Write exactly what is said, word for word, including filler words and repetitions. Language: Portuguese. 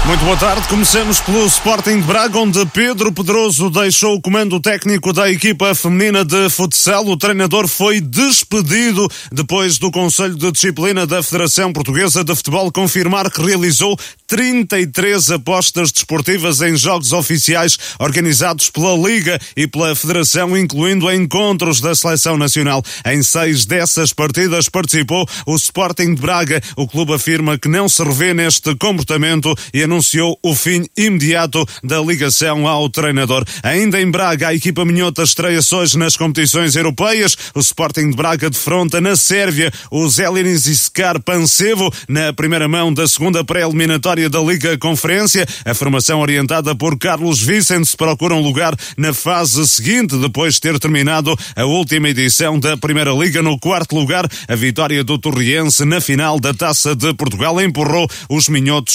Muito boa tarde, comecemos pelo Sporting de Braga, onde Pedro Pedroso deixou o comando técnico da equipa feminina de futsal. O treinador foi despedido depois do Conselho de Disciplina da Federação Portuguesa de Futebol confirmar que realizou trinta e três apostas desportivas em jogos oficiais organizados pela Liga e pela Federação, incluindo encontros da Seleção Nacional. Em seis dessas partidas participou o Sporting de Braga. O clube afirma que não se revê neste comportamento e anunciou o fim imediato da ligação ao treinador. Ainda em Braga, a equipa minhota estreia-se hoje nas competições europeias. O Sporting de Braga defronta na Sérvia o Zelinizkar Pančevo na primeira mão da segunda pré-eliminatória da Liga Conferência. A formação orientada por Carlos Vicente procura um lugar na fase seguinte, depois de ter terminado a última edição da Primeira Liga. No quarto lugar, a vitória do Torriense na final da Taça de Portugal empurrou os minhotos